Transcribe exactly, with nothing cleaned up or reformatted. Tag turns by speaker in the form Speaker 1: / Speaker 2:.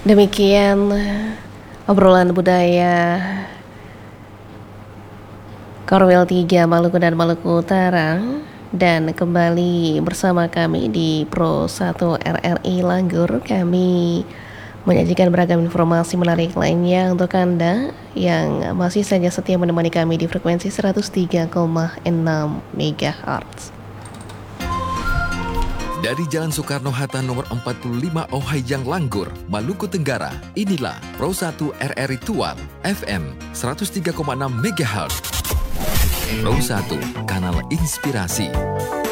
Speaker 1: Demikian obrolan budaya Korwil tiga Maluku dan Maluku Utara. Dan kembali bersama kami di Pro satu R R I Langgur. Kami menyajikan beragam informasi menarik lainnya untuk Anda yang masih saja setia menemani kami di frekuensi seratus tiga koma enam megahertz.
Speaker 2: Dari Jalan Soekarno-Hatta nomor empat puluh lima Ohayjang Langgur, Maluku Tenggara, inilah Pro satu R R I Tual, F M seratus tiga koma enam megahertz. Pro satu, kanal inspirasi.